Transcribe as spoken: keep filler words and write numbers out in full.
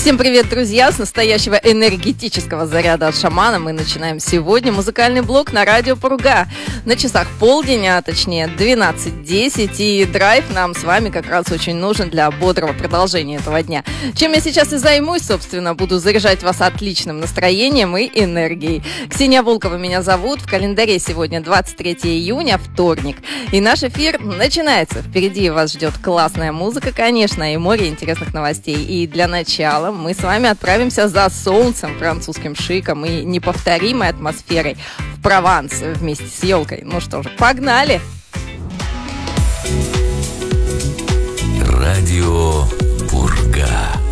Всем привет, друзья! С настоящего энергетического заряда от шамана мы начинаем сегодня музыкальный блок на радио Пурга. На часах полдень, а точнее двенадцать десять, и драйв нам с вами как раз очень нужен для бодрого продолжения этого дня. Чем я сейчас и займусь, собственно, буду заряжать вас отличным настроением и энергией. Ксения Волкова меня зовут, в календаре сегодня двадцать третьего июня, вторник. И наш эфир начинается. Впереди вас ждет классная музыка, конечно, и море интересных новостей. И для начала мы с вами отправимся за солнцем, французским шиком и неповторимой атмосферой в Прованс вместе с елкой. Ну что же, погнали! Радио Пурга.